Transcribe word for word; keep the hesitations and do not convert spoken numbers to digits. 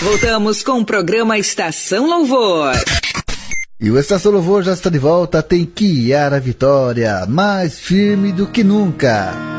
Voltamos com o programa Estação Louvor. E o Estação Louvor já está de volta, tem Kiara Vitória, mais firme do que nunca.